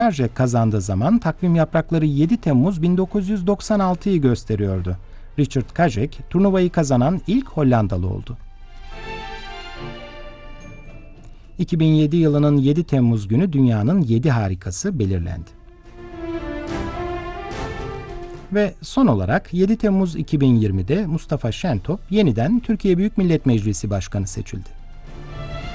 Kajek kazandığı zaman takvim yaprakları 7 Temmuz 1996'yı gösteriyordu. Richard Kajek, turnuvayı kazanan ilk Hollandalı oldu. 2007 yılının 7 Temmuz günü dünyanın 7 harikası belirlendi. Ve son olarak 7 Temmuz 2020'de Mustafa Şentop yeniden Türkiye Büyük Millet Meclisi Başkanı seçildi.